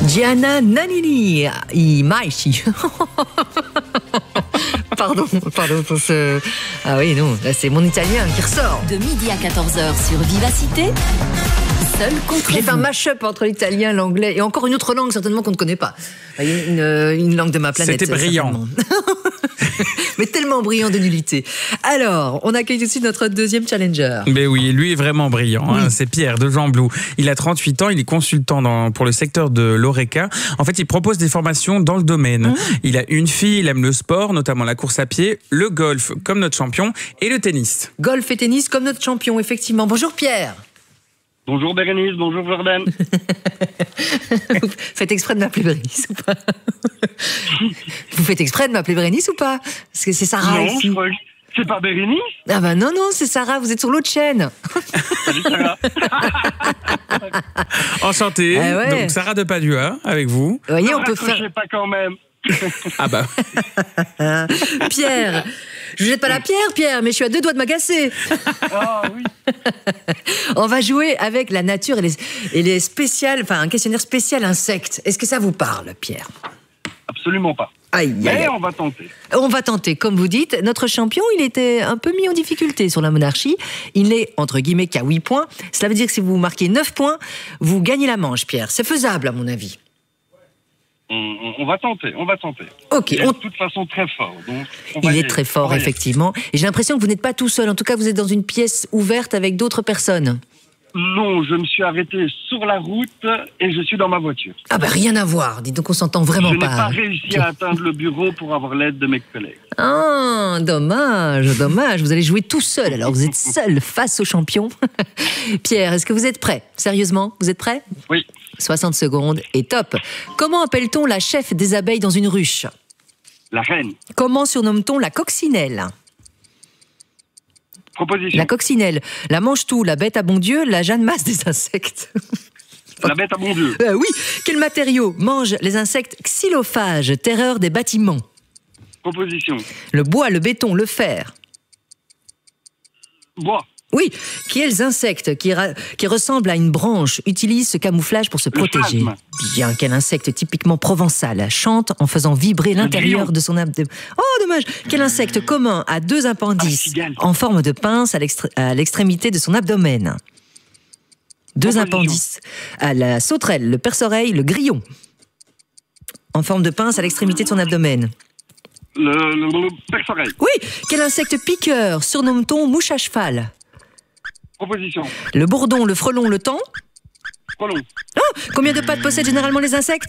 Gianna Nannini, i Maishi. Pardon pour ce... Ah oui, non, là c'est mon italien qui ressort. De midi à 14h sur Vivacité, seul contre J'ai fait un mash-up entre l'italien, l'anglais et encore une autre langue certainement qu'on ne connaît pas. Une langue de ma planète. C'était brillant. Mais tellement brillant de nullité. Alors, on accueille tout de suite notre deuxième challenger. Mais oui, lui est vraiment brillant. Hein. C'est Pierre de Jean-Blou. Il a 38 ans, il est consultant pour le secteur de l'ORECA. En fait, il propose des formations dans le domaine. Il a une fille, il aime le sport, notamment la course à pied, le golf comme notre champion et le tennis. Golf et tennis comme notre champion, effectivement. Bonjour Pierre. Bonjour Bérénice, bonjour Jordan. Vous faites exprès de m'appeler Bérénice ou pas? Vous faites exprès de m'appeler Bérénice ou pas? Parce que c'est Sarah Non, ici. je crois que c'est pas Bérénice. Ah bah non, c'est Sarah, vous êtes sur l'autre chaîne. Salut Sarah. Enchanté. Ah ouais. Donc Sarah de Padua avec vous. Vous voyez, on Ne peut faire... raccrochez pas quand même. Ah bah. Pierre, je vous jette pas la pierre, Pierre, mais je suis à 2 doigts de m'agacer. Ah oui. On va jouer avec la nature et les spéciales, enfin un questionnaire spécial insectes. Est-ce que ça vous parle, Pierre? Absolument pas. Aïe, aïe, aïe. Mais on va tenter. On va tenter, comme vous dites. Notre champion, il était un peu mis en difficulté sur la monarchie. Il n'est, entre guillemets, qu'à 8 points. Cela veut dire que si vous marquez 9 points, vous gagnez la manche, Pierre. C'est faisable, à mon avis. On va tenter. Ok, Il est de toute façon très fort. Donc il est très fort, effectivement. Et j'ai l'impression que vous n'êtes pas tout seul. En tout cas, vous êtes dans une pièce ouverte avec d'autres personnes. Non, je me suis arrêté sur la route et je suis dans ma voiture. Ah ben rien à voir. Dites donc, on s'entend vraiment Je n'ai pas. pas réussi à atteindre le bureau pour avoir l'aide de mes collègues. Ah, dommage. Vous allez jouer tout seul. Alors, vous êtes seul face au champion. Pierre, est-ce que vous êtes prêt? Sérieusement, vous êtes prêt? Oui. 60 secondes et top. Comment appelle-t-on la chef des abeilles dans une ruche? La reine. Comment surnomme-t-on la coccinelle? Proposition. La coccinelle, la mange-tout, la bête à bon Dieu, la Jeanne Masse des insectes. La bête à bon Dieu. Oui. Quel matériau mange les insectes xylophages, terreur des bâtiments? Proposition. Le bois, le béton, le fer. Bois. Oui. Quels insectes qui ressemblent à une branche utilisent ce camouflage pour se protéger? phasme. Bien. Quel insecte typiquement provençal chante en faisant vibrer l'intérieur grillon. de son abdomen? Oh, dommage. Quel insecte commun a 2 appendices cigale. en forme de pince à l'extrémité de son abdomen? 2 Proposition. appendices à la sauterelle, le perce-oreille, le grillon. En forme de pince à l'extrémité de son abdomen. Le perce-oreille. Oui. Quel insecte piqueur surnomme-t-on mouche à cheval? Proposition. Le bourdon, le frelon, le thon. Frelon. Oh, combien de pattes possèdent généralement les insectes?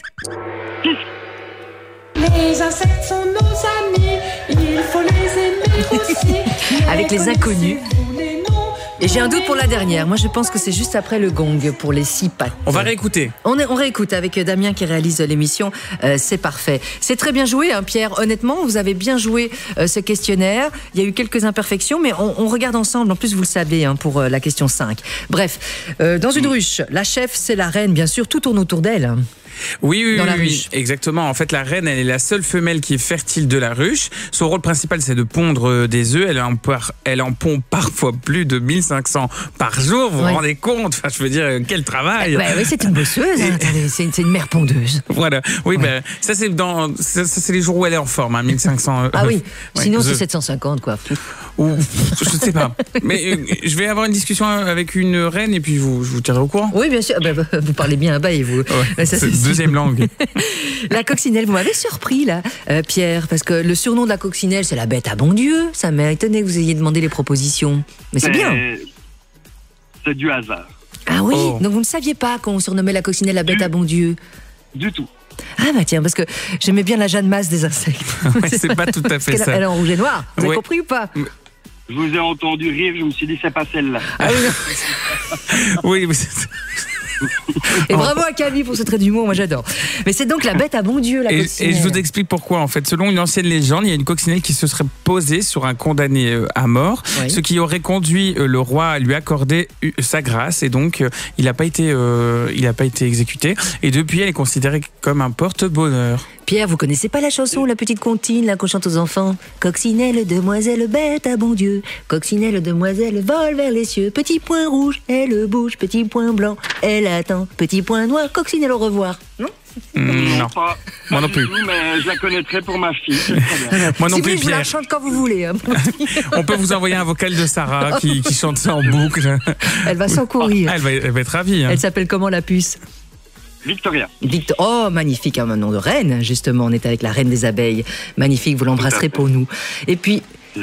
Les insectes sont nos amis, il faut les aimer aussi. Avec les inconnus. Les noms, Et j'ai un doute pour la dernière. Moi, je pense que c'est juste après le gong pour les 6 pattes. On va réécouter. On réécoute avec Damien qui réalise l'émission. C'est parfait. C'est très bien joué, hein, Pierre. Honnêtement, vous avez bien joué ce questionnaire. Il y a eu quelques imperfections, mais on regarde ensemble. En plus, vous le savez, hein, pour la question 5. Bref, dans une ruche, la chef, c'est la reine, bien sûr. Tout tourne autour d'elle. Oui, Dans la ruche. exactement. En fait, la reine, elle est la seule femelle qui est fertile de la ruche. Son rôle principal, c'est de pondre des œufs. Elle en pond parfois plus de 1500 par jour. Vous vous rendez compte? Enfin, je veux dire, quel travail. Oui, c'est une bosseuse. Hein. Attendez, c'est une mère pondeuse. Voilà. Oui, ben, ça, c'est c'est les jours où elle est en forme, hein, 1500. Ah oui. Ouais, Sinon, c'est œufs. 750, quoi. Ou, je ne sais pas. Mais je vais avoir une discussion avec une reine et puis je vous tiendrai au courant. Oui, bien sûr. Vous parlez bien à bas et vous. Ouais, Ça, c'est sûr. deuxième langue. La coccinelle, vous m'avez surpris là, Pierre, parce que le surnom de la coccinelle, c'est la bête à bon Dieu. Ça m'a étonné que vous ayez demandé les propositions. Mais c'est bien. C'est du hasard. Ah oui, Oh. donc vous ne saviez pas qu'on surnommait la coccinelle la bête à bon Dieu. Du tout. Ah bah tiens, parce que j'aimais bien la Jeanne Masse des insectes. Ouais, c'est pas tout à fait Parce qu'elle- ça. Elle est en rouge et noir. Vous avez Ouais. compris ou pas? Je vous ai entendu rire, je me suis dit, c'est pas celle-là. Ah oui, non. Oui, mais Et bravo à Camille pour ce trait d'humour, moi j'adore. Mais c'est donc la bête à bon Dieu, la et coccinelle. je vous explique pourquoi. En fait, selon une ancienne légende, il y a une coccinelle qui se serait posée sur un condamné à mort, Oui. ce qui aurait conduit le roi à lui accorder sa grâce, et donc il n'a pas été exécuté. Et depuis, elle est considérée comme un porte-bonheur. Pierre, vous connaissez pas la chanson, la petite comptine, là, qu'on chante aux enfants? Coccinelle, demoiselle, bête à bon Dieu. Coccinelle, demoiselle, vole vers les cieux. Petit point rouge, elle bouge. Petit point blanc, elle attend. Petit point noir, coccinelle, au revoir. Non? Non. Pas Moi non du plus. tout, mais je la connaîtrai pour ma fille. C'est très bien. Moi non Si plus, vous, je vous la Pierre. chante quand vous voulez. Hein. On peut vous envoyer un vocal de Sarah qui chante ça en boucle. Elle va s'encourir. Elle va être ravie. Hein. Elle s'appelle comment, la puce? Victoria. Oh, magnifique, un nom de reine, justement. On est avec la reine des abeilles. Magnifique, vous l'embrasserez pour nous. Et puis,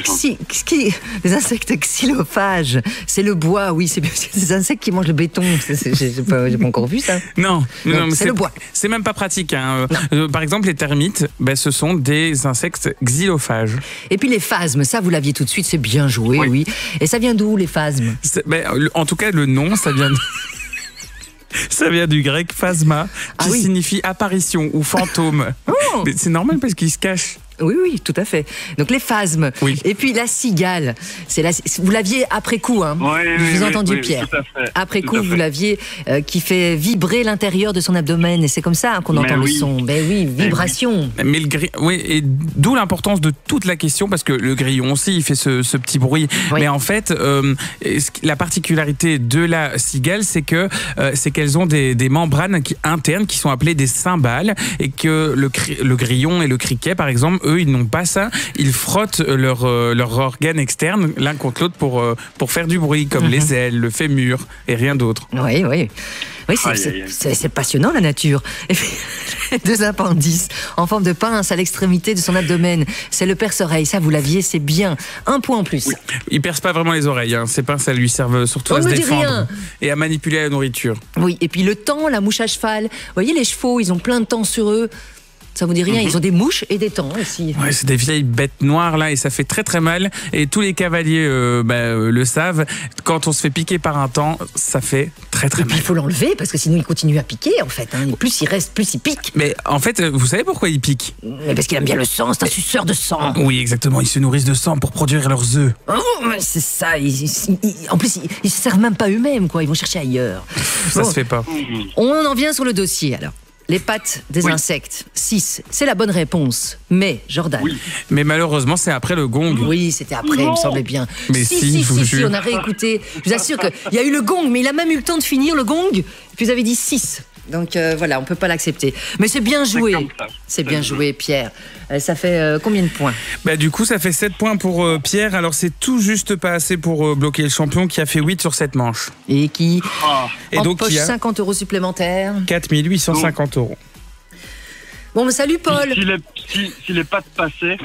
les insectes xylophages, c'est le bois, oui, c'est des insectes qui mangent le béton. J'ai pas encore vu ça. Non, mais c'est le bois. C'est même pas pratique. Hein. Par exemple, les termites, ce sont des insectes xylophages. Et puis les phasmes, ça vous l'aviez tout de suite, c'est bien joué, oui. Et ça vient d'où, les phasmes? En tout cas, le nom, ça vient ça vient du grec phasma, qui signifie apparition ou fantôme. Oh. Mais c'est normal parce qu'il se cache. Oui, tout à fait. Donc les phasmes. Oui. Et puis la cigale. Vous l'aviez après coup, hein. Je vous ai entendu, Pierre. Tout à fait. Après Tout coup, à fait. vous l'aviez qui fait vibrer l'intérieur de son abdomen. Et c'est comme ça qu'on entend le son. Ben oui, vibration. Mais et d'où l'importance de toute la question, parce que le grillon aussi, il fait ce petit bruit. Oui. Mais en fait, la particularité de la cigale, c'est qu'elles ont des membranes internes qui sont appelées des cymbales, et que le grillon et le criquet, par exemple, eux, ils n'ont pas ça. Ils frottent leur organe externe l'un contre l'autre pour faire du bruit, comme les ailes, le fémur et rien d'autre. Oui, c'est passionnant, la nature. Et puis, 2 appendices en forme de pince à l'extrémité de son abdomen. C'est le perce-oreille. Ça, vous l'aviez, c'est bien. 1 point en plus. Oui. Il perce pas vraiment les oreilles. Hein. Ces pinces, elles lui servent surtout à se défendre et à manipuler la nourriture. Oui, et puis le temps, la mouche à cheval. Vous voyez, les chevaux, ils ont plein de temps sur eux. Ça vous dit rien, ils ont des mouches et des temps aussi. Ouais, c'est des vieilles bêtes noires là, et ça fait très très mal. Et tous les cavaliers le savent. Quand on se fait piquer par un temps, ça fait très très Et puis mal. il faut l'enlever parce que sinon il continue à piquer en fait. Hein. Et plus il reste, plus il pique. Mais en fait, vous savez pourquoi ils piquent? Mais parce qu'il aime bien le sang, c'est un suceur de sang. Oui, exactement. Ils se nourrissent de sang pour produire leurs œufs. Oh, c'est ça. En plus, ils se servent même pas eux-mêmes, quoi. Ils vont chercher ailleurs. Ça se fait pas. On en vient sur le dossier alors. Les pattes des insectes. 6, c'est la bonne réponse. Mais, Jordan. Oui. Mais malheureusement, c'est après le gong. Oui, c'était après, il me semblait bien. Mais si, je vous jure. on a réécouté. Je vous assure qu'il y a eu le gong, mais il a même eu le temps de finir le gong. Et puis vous avez dit 6. Donc voilà, on peut pas l'accepter. Mais c'est bien joué. comme ça. C'est bien joué, Pierre. Ça fait combien de points? Du coup, ça fait 7 points pour Pierre. Alors, c'est tout juste pas assez pour bloquer le champion qui a fait 8 sur cette manche. Et qui Et donc, empoche il y a 50 € supplémentaires. 4 850 €. Bon, salut Paul. Si les pattes passaient.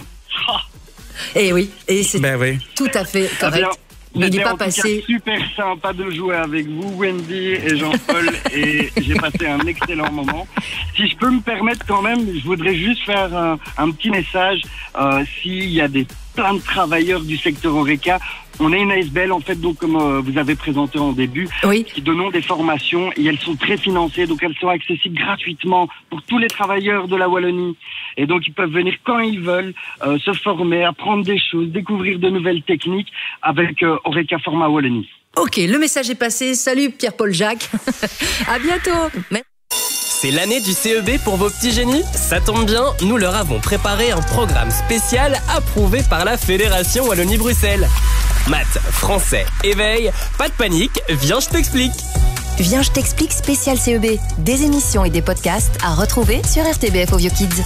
Et oui, et c'est Oui. tout à fait correct. Mais il n'est pas en tout cas passé. super sympa de jouer avec vous, Wendy et Jean-Paul, et j'ai passé un excellent moment. Si je peux me permettre quand même, je voudrais juste faire un petit message. S'il y a plein de travailleurs du secteur Horeca, on est une ASBL en fait, donc comme vous avez présenté en début, qui donnons des formations et elles sont très financées, donc elles sont accessibles gratuitement pour tous les travailleurs de la Wallonie. Et donc ils peuvent venir quand ils veulent, se former, apprendre des choses, découvrir de nouvelles techniques avec Horeca Format Wallonie. Ok, le message est passé. Salut Pierre-Paul Jacques. À bientôt. C'est l'année du CEB pour vos petits génies? Ça tombe bien, nous leur avons préparé un programme spécial approuvé par la Fédération Wallonie-Bruxelles. Maths, français, éveil, pas de panique, viens je t'explique. Viens, je t'explique spécial CEB. Des émissions et des podcasts à retrouver sur RTBF Audio Kids.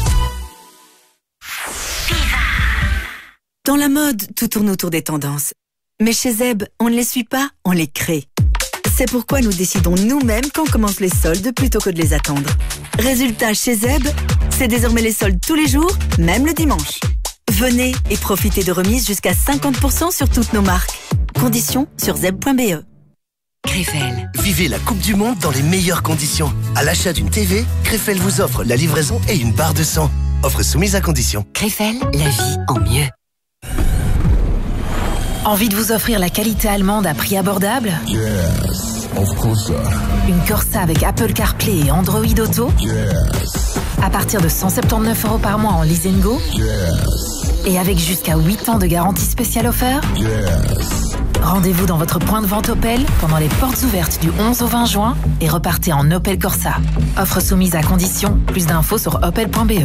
Dans la mode, tout tourne autour des tendances. Mais chez Zeb, on ne les suit pas, on les crée. C'est pourquoi nous décidons nous-mêmes quand commencent les soldes plutôt que de les attendre. Résultat, chez Zeb, c'est désormais les soldes tous les jours, même le dimanche. Venez et profitez de remises jusqu'à 50% sur toutes nos marques. Conditions sur zeb.be. Krefel. Vivez la Coupe du Monde dans les meilleures conditions. À l'achat d'une TV, Krefel vous offre la livraison et une barre de sang. Offre soumise à condition. Krefel, la vie en mieux. Envie de vous offrir la qualité allemande à prix abordable? Yes, of course. Une Corsa avec Apple CarPlay et Android Auto? Yes. À partir de 179 € par mois en leasing go? Yes. Et avec jusqu'à 8 ans de garantie spéciale offert? Yes. Rendez-vous dans votre point de vente Opel pendant les portes ouvertes du 11 au 20 juin et repartez en Opel Corsa. Offre soumise à condition. Plus d'infos sur opel.be.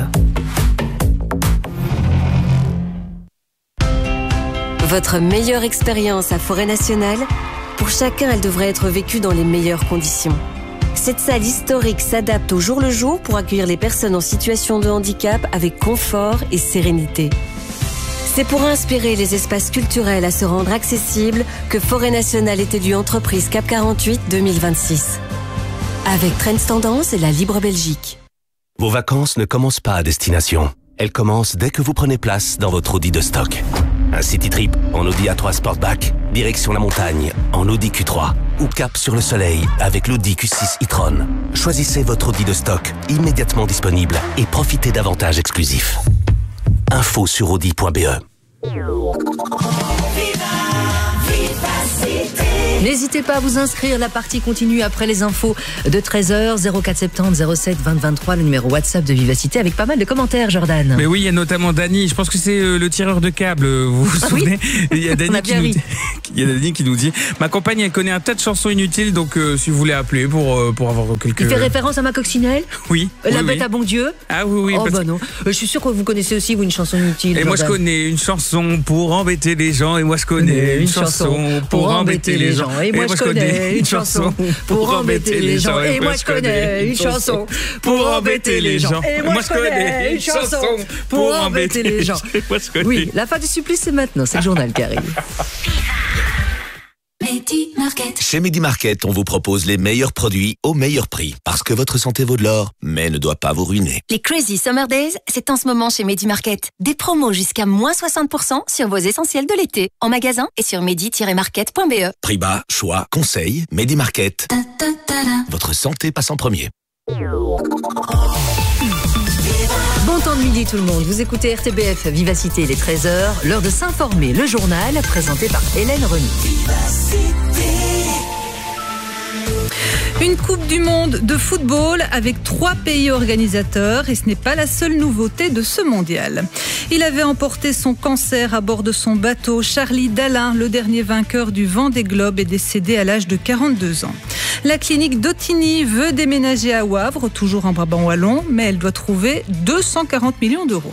Votre meilleure expérience à Forêt Nationale? Pour chacun, elle devrait être vécue dans les meilleures conditions. Cette salle historique s'adapte au jour le jour pour accueillir les personnes en situation de handicap avec confort et sérénité. C'est pour inspirer les espaces culturels à se rendre accessibles que Forêt Nationale est élue entreprise CAP 48 2026. Avec Trends Tendance et la Libre Belgique. Vos vacances ne commencent pas à destination. Elles commencent dès que vous prenez place dans votre Audi de stock. Un city trip en Audi A3 Sportback, direction la montagne en Audi Q3 ou cap sur le soleil avec l'Audi Q6 e-tron. Choisissez votre Audi de stock immédiatement disponible et profitez d'avantages exclusifs. Info sur audi.be. N'hésitez pas à vous inscrire, la partie continue après les infos de 13h, 0470 07 20 23, le numéro WhatsApp de Vivacité, avec pas mal de commentaires, Jordan. Mais oui, il y a notamment Dany, je pense que c'est le tireur de câble, vous vous souvenez? Il y a Dany qui nous dit, ma compagne elle connaît un tas de chansons inutiles, donc si vous voulez appeler pour avoir quelques... Il fait référence à ma coccinelle? Oui. La bête à bon Dieu? Ah oui. Oh bah non, je suis sûr que vous connaissez aussi, vous, une chanson inutile. Et Jordan. moi je connais une chanson pour embêter les gens, et moi je connais une chanson pour embêter les gens. Et moi je connais une chanson pour embêter les gens. Et moi je connais une chanson pour embêter les gens. Et moi je connais une chanson pour embêter les gens. Oui, la fin du supplice c'est maintenant, c'est le journal qui arrive. Chez Medi Market, on vous propose les meilleurs produits au meilleur prix. Parce que votre santé vaut de l'or, mais ne doit pas vous ruiner. Les Crazy Summer Days, c'est en ce moment chez Medi Market. Des promos jusqu'à moins 60% sur vos essentiels de l'été. En magasin et sur medi-market.be. Prix bas, choix, conseils, Medi Market. Votre santé passe en premier. Bon temps de midi tout le monde, vous écoutez RTBF Vivacité, il est 13h, l'heure de s'informer, le journal présenté par Hélène Remy. Une Coupe du Monde de football avec 3 pays organisateurs et ce n'est pas la seule nouveauté de ce mondial. Il avait emporté son cancer à bord de son bateau. Charlie Dalin, le dernier vainqueur du Vendée Globe, est décédé à l'âge de 42 ans. La clinique d'Ottigny veut déménager à Wavre, toujours en Brabant wallon, mais elle doit trouver 240 millions d'euros.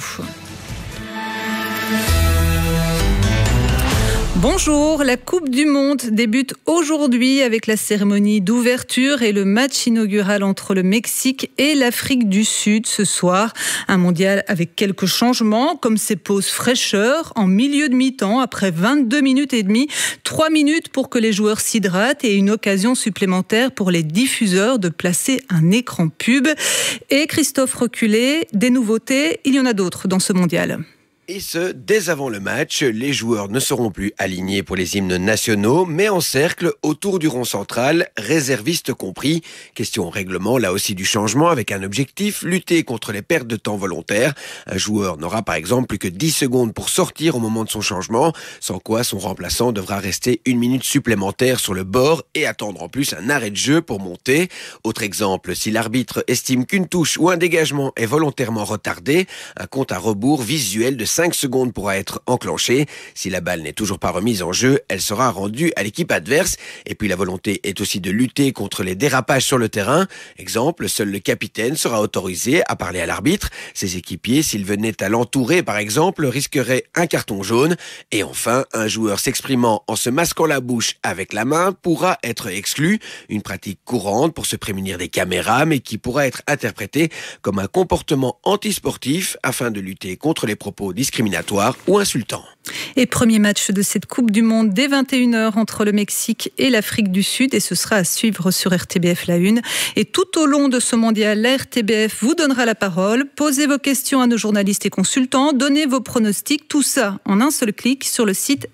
Bonjour, la Coupe du Monde débute aujourd'hui avec la cérémonie d'ouverture et le match inaugural entre le Mexique et l'Afrique du Sud ce soir. Un mondial avec quelques changements, comme ces pauses fraîcheur en milieu de mi-temps après 22 minutes et demie, 3 minutes pour que les joueurs s'hydratent et une occasion supplémentaire pour les diffuseurs de placer un écran pub. Et Christophe Reculé, des nouveautés, il y en a d'autres dans ce mondial. Et ce, dès avant le match, les joueurs ne seront plus alignés pour les hymnes nationaux, mais en cercle autour du rond central, réservistes compris. Question règlement, là aussi du changement, avec un objectif, lutter contre les pertes de temps volontaires. Un joueur n'aura par exemple plus que 10 secondes pour sortir au moment de son changement, sans quoi son remplaçant devra rester 1 minute supplémentaire sur le bord et attendre en plus un arrêt de jeu pour monter. Autre exemple, si l'arbitre estime qu'une touche ou un dégagement est volontairement retardé, un compte à rebours visuel de 5 secondes pourra être enclenché. Si la balle n'est toujours pas remise en jeu, elle sera rendue à l'équipe adverse. Et puis la volonté est aussi de lutter contre les dérapages sur le terrain. Exemple, seul le capitaine sera autorisé à parler à l'arbitre. Ses équipiers, s'ils venaient à l'entourer par exemple, risqueraient un carton jaune. Et enfin, un joueur s'exprimant en se masquant la bouche avec la main pourra être exclu. Une pratique courante pour se prémunir des caméras, mais qui pourra être interprétée comme un comportement antisportif afin de lutter contre les propos discriminatoires ou insultants. Et premier match de cette Coupe du Monde dès 21h entre le Mexique et l'Afrique du Sud, et ce sera à suivre sur RTBF La Une. Et tout au long de ce mondial, la RTBF vous donnera la parole. Posez vos questions à nos journalistes et consultants, donnez vos pronostics, tout ça en un seul clic sur le site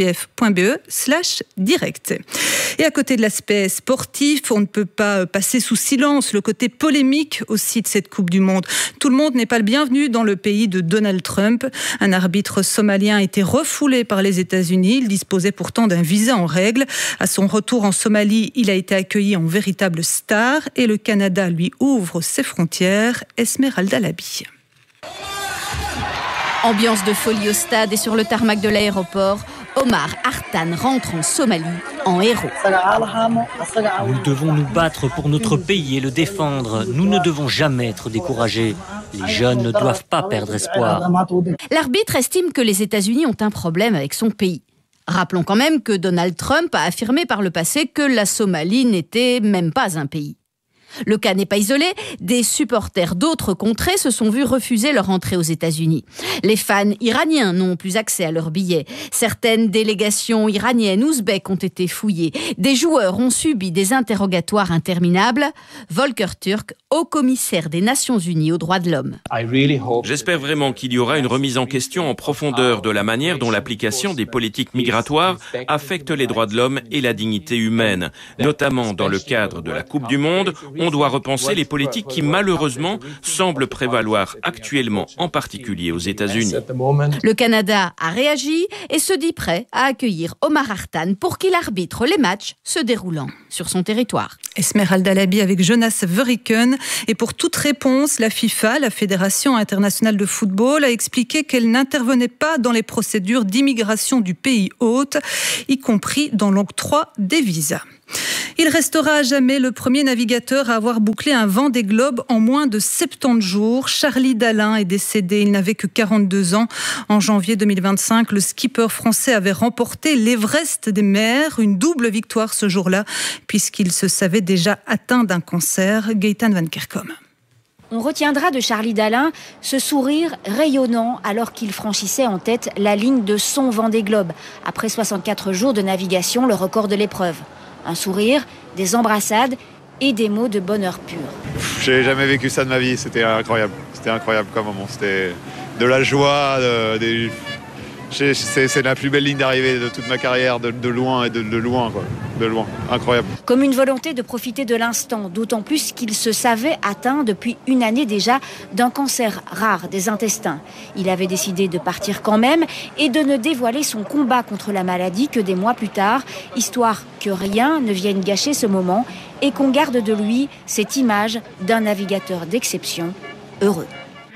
rtbf.be/direct. Et à côté de l'aspect sportif, on ne peut pas passer sous silence le côté polémique aussi de cette Coupe du Monde. Tout le monde n'est pas le bienvenu dans le pays de Donald Trump. Un arbitre somalien a été refoulé par les États-Unis. Il disposait pourtant d'un visa en règle. À son retour en Somalie, il a été accueilli en véritable star et le Canada lui ouvre ses frontières. Esmeralda Labi. Ambiance de folie au stade et sur le tarmac de l'aéroport. Omar Artan rentre en Somalie en héros. Nous devons nous battre pour notre pays et le défendre. Nous ne devons jamais être découragés. Les jeunes ne doivent pas perdre espoir. L'arbitre estime que les États-Unis ont un problème avec son pays. Rappelons quand même que Donald Trump a affirmé par le passé que la Somalie n'était même pas un pays. Le cas n'est pas isolé, des supporters d'autres contrées se sont vus refuser leur entrée aux États-Unis. Les fans iraniens n'ont plus accès à leurs billets. Certaines délégations iraniennes, ouzbèques ont été fouillées. Des joueurs ont subi des interrogatoires interminables. Volker Türk, haut-commissaire des Nations Unies aux droits de l'homme. J'espère vraiment qu'il y aura une remise en question en profondeur de la manière dont l'application des politiques migratoires affecte les droits de l'homme et la dignité humaine. Notamment dans le cadre de la Coupe du Monde, on doit repenser les politiques qui malheureusement semblent prévaloir actuellement, en particulier aux États-Unis. Le Canada a réagi et se dit prêt à accueillir Omar Artan pour qu'il arbitre les matchs se déroulant sur son territoire. Esmeralda Labi avec Jonas Verriken. Et pour toute réponse, la FIFA, la Fédération internationale de football, a expliqué qu'elle n'intervenait pas dans les procédures d'immigration du pays hôte, y compris dans l'octroi des visas. Il restera à jamais le premier navigateur à avoir bouclé un Vendée Globe en moins de 70 jours. Charlie Dalin est décédé, il n'avait que 42 ans. En janvier 2025, le skipper français avait remporté l'Everest des mers, une double victoire ce jour-là, puisqu'il se savait déjà atteint d'un cancer. Gaëtan Van Kerkom. On retiendra de Charlie Dalin ce sourire rayonnant alors qu'il franchissait en tête la ligne de son Vendée Globe. Après 64 jours de navigation, le record de l'épreuve. Un sourire, des embrassades et des mots de bonheur pur. J'ai jamais vécu ça de ma vie, c'était incroyable. C'était incroyable comme moment, c'était de la joie, c'est la plus belle ligne d'arrivée de toute ma carrière, de loin et de loin, quoi. De loin, incroyable. Comme une volonté de profiter de l'instant, d'autant plus qu'il se savait atteint depuis une année déjà d'un cancer rare des intestins. Il avait décidé de partir quand même et de ne dévoiler son combat contre la maladie que des mois plus tard, histoire que rien ne vienne gâcher ce moment et qu'on garde de lui cette image d'un navigateur d'exception heureux.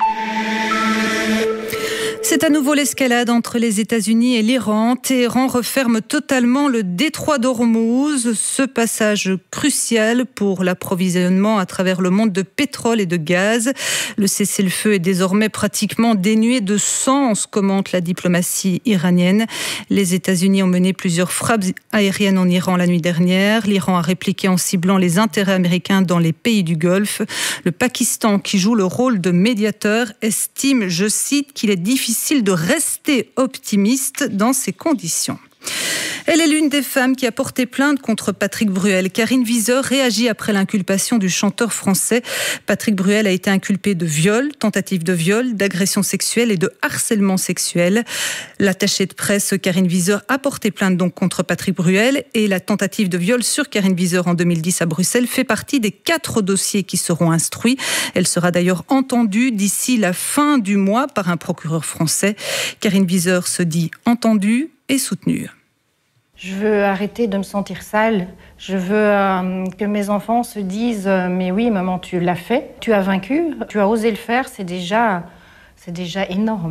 C'est à nouveau l'escalade entre les États-Unis et l'Iran. Téhéran referme totalement le détroit d'Ormuz, ce passage crucial pour l'approvisionnement à travers le monde de pétrole et de gaz. Le cessez-le-feu est désormais pratiquement dénué de sens, commente la diplomatie iranienne. Les États-Unis ont mené plusieurs frappes aériennes en Iran la nuit dernière. L'Iran a répliqué en ciblant les intérêts américains dans les pays du Golfe. Le Pakistan, qui joue le rôle de médiateur, estime, je cite, qu'il est difficile de rester optimiste dans ces conditions. Elle est l'une des femmes qui a porté plainte contre Patrick Bruel. Karine Viseur réagit après l'inculpation du chanteur français. Patrick Bruel a été inculpé de viol, tentative de viol, d'agression sexuelle et de harcèlement sexuel. L'attachée de presse Karine Viseur a porté plainte donc contre Patrick Bruel et la tentative de viol sur Karine Viseur en 2010 à Bruxelles fait partie des 4 dossiers qui seront instruits. Elle sera d'ailleurs entendue d'ici la fin du mois par un procureur français. Karine Viseur se dit entendue et soutenue. Je veux arrêter de me sentir sale. Je veux que mes enfants se disent « Mais oui, maman, tu l'as fait. Tu as vaincu. Tu as osé le faire. C'est déjà énorme. »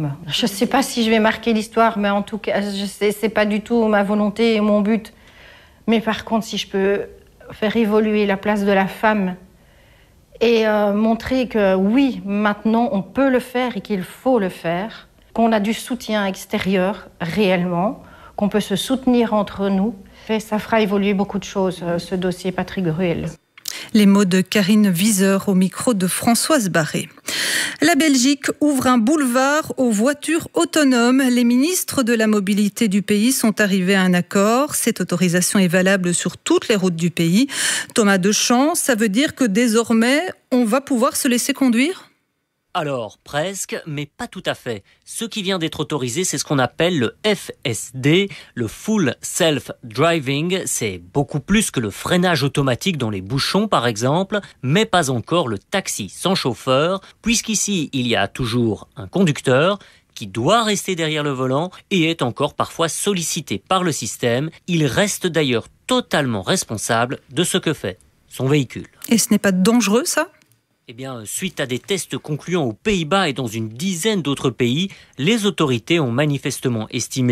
Je ne sais pas si je vais marquer l'histoire, mais en tout cas, c'est pas du tout ma volonté et mon but. Mais par contre, si je peux faire évoluer la place de la femme et montrer que oui, maintenant, on peut le faire et qu'il faut le faire, qu'on a du soutien extérieur réellement, qu'on peut se soutenir entre nous. Et ça fera évoluer beaucoup de choses, ce dossier Patrick Bruel. Les mots de Karine Viseur au micro de Françoise Barré. La Belgique ouvre un boulevard aux voitures autonomes. Les ministres de la mobilité du pays sont arrivés à un accord. Cette autorisation est valable sur toutes les routes du pays. Thomas Deschamps, ça veut dire que désormais, on va pouvoir se laisser conduire ? Alors, presque, mais pas tout à fait. Ce qui vient d'être autorisé, c'est ce qu'on appelle le FSD, le Full Self Driving. C'est beaucoup plus que le freinage automatique dans les bouchons, par exemple, mais pas encore le taxi sans chauffeur, puisqu'ici, il y a toujours un conducteur qui doit rester derrière le volant et est encore parfois sollicité par le système. Il reste d'ailleurs totalement responsable de ce que fait son véhicule. Et ce n'est pas dangereux, ça ? Eh bien, suite à des tests concluants aux Pays-Bas et dans une dizaine d'autres pays, les autorités ont manifestement estimé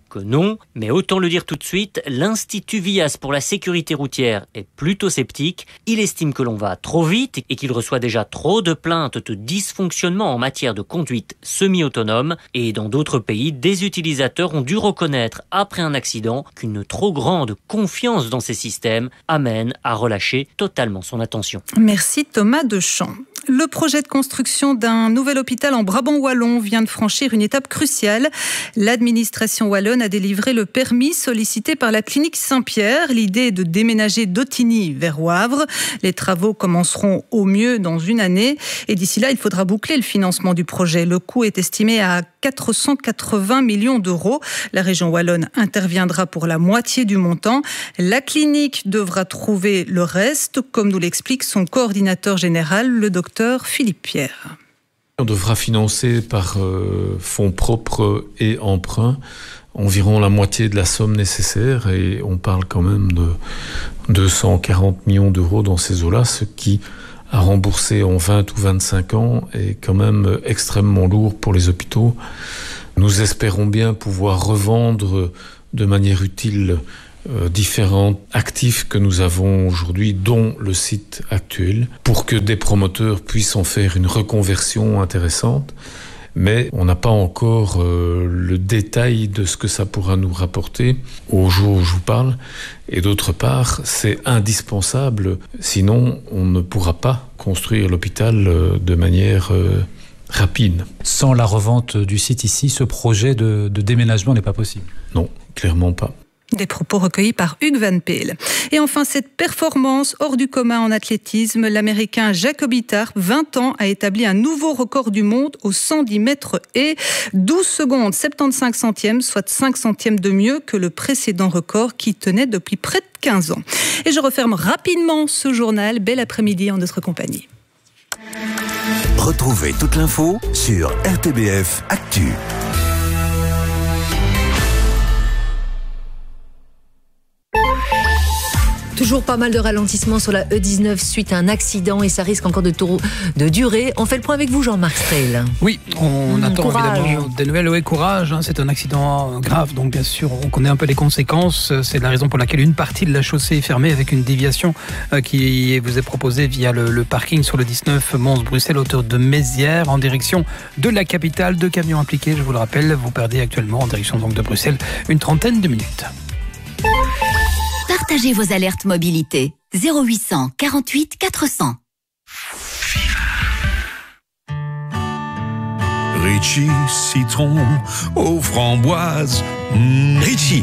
que non, mais autant le dire tout de suite, l'Institut Vias pour la sécurité routière est plutôt sceptique. Il estime que l'on va trop vite et qu'il reçoit déjà trop de plaintes de dysfonctionnement en matière de conduite semi-autonome. Et dans d'autres pays, des utilisateurs ont dû reconnaître après un accident qu'une trop grande confiance dans ces systèmes amène à relâcher totalement son attention. Merci Thomas Deschamps. Le projet de construction d'un nouvel hôpital en Brabant wallon vient de franchir une étape cruciale. L'administration wallonne a délivré le permis sollicité par la clinique Saint-Pierre. L'idée est de déménager d'Ottignies vers Wavre. Les travaux commenceront au mieux dans une année. Et d'ici là, il faudra boucler le financement du projet. Le coût est estimé à 480 millions d'euros. La région wallonne interviendra pour la moitié du montant. La clinique devra trouver le reste, comme nous l'explique son coordinateur général, le docteur Philippe Pierre. On devra financer par fonds propres et emprunts environ la moitié de la somme nécessaire et on parle quand même de 240 millions d'euros dans ces eaux-là, ce qui, à rembourser en 20 ou 25 ans, est quand même extrêmement lourd pour les hôpitaux. Nous espérons bien pouvoir revendre de manière utile différents actifs que nous avons aujourd'hui, dont le site actuel, pour que des promoteurs puissent en faire une reconversion intéressante. Mais on n'a pas encore le détail de ce que ça pourra nous rapporter au jour où je vous parle. Et d'autre part, c'est indispensable, sinon on ne pourra pas construire l'hôpital de manière rapide. Sans la revente du site ici, ce projet de déménagement n'est pas possible? Non, clairement pas. Des propos recueillis par Hugues Van Peel. Et enfin, cette performance hors du commun en athlétisme, l'Américain Jacob Ittard, 20 ans, a établi un nouveau record du monde au 110 mètres et 12 secondes 75 centièmes, soit 5 centièmes de mieux que le précédent record qui tenait depuis près de 15 ans. Et je referme rapidement ce journal. Bel après-midi en notre compagnie. Retrouvez toute l'info sur RTBF Actu. Toujours pas mal de ralentissements sur la E19 suite à un accident et ça risque encore de durer. On fait le point avec vous, Jean-Marc Strehl. Oui, on attend courage. Évidemment des nouvelles. Oui, courage, c'est un accident grave, donc bien sûr on connaît un peu les conséquences. C'est la raison pour laquelle une partie de la chaussée est fermée avec une déviation qui vous est proposée via le parking sur le 19 Mons-Bruxelles, hauteur de Mézières, en direction de la capitale. 2 camions impliqués, je vous le rappelle. Vous perdez actuellement en direction donc de Bruxelles une trentaine de minutes. Partagez vos alertes mobilité. 0800 48 400. Ritchie, citron aux framboises. Ritchie.